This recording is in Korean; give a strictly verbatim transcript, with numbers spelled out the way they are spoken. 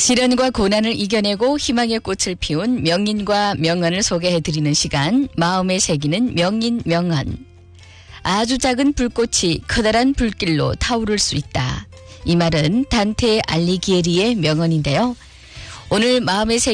시련과 고난을 이겨내고 희망의 꽃을 피운 명인과 명언을 소개해드리는 시간, 마음에 새기는 명인 명언. 아주 작은 불꽃이 커다란 불길로 타오를 수 있다. 이 말은 단테 알리기에리의 명언인데요. 오늘 마음에 새기는